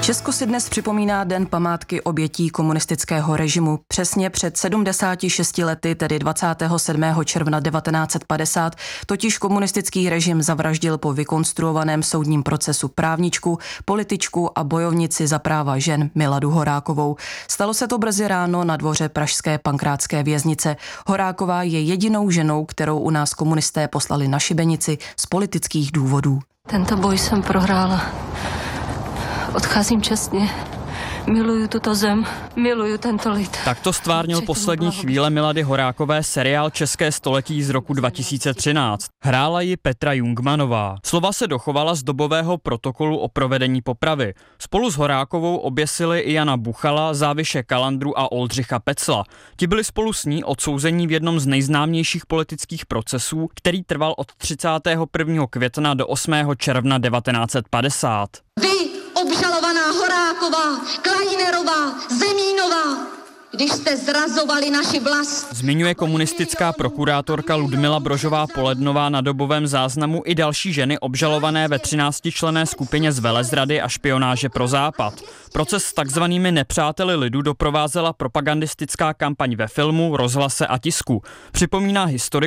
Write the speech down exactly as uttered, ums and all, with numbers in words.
Česko si dnes připomíná Den památky obětí komunistického režimu. Přesně před sedmdesáti šesti lety, tedy dvacátého sedmého června devatenáct set padesát, totiž komunistický režim zavraždil po vykonstruovaném soudním procesu právničku, političku a bojovnici za práva žen Miladu Horákovou. Stalo se to brzy ráno na dvoře pražské Pankrátské věznice. Horáková je jedinou ženou, kterou u nás komunisté poslali na šibenici z politických důvodů. Tento boj jsem prohrála. Odcházím čestně. Miluju tuto zem, miluju tento lid. Takto stvárnil poslední chvíle Milady Horákové seriál České století z roku dva tisíce třináct. Hrála ji Petra Jungmanová. Slova se dochovala z dobového protokolu o provedení popravy. Spolu s Horákovou oběsili i Jana Buchala, Záviše Kalandru a Oldřicha Pecla. Ti byli spolu s ní odsouzení v jednom z nejznámějších politických procesů, který trval od třicátého prvního května do osmého června devatenáct set padesát. Vy, obžalovaná Horáková, Klajnerová, Zemínová, když jste zrazovali naši vlast. Zmiňuje komunistická prokurátorka Ludmila Brožová-Polednová na dobovém záznamu i další ženy obžalované ve třináctičlenné skupině z velezrady a špionáže pro Západ. Proces s takzvanými nepřáteli lidu doprovázela propagandistická kampaň ve filmu, rozhlase a tisku. Připomíná historik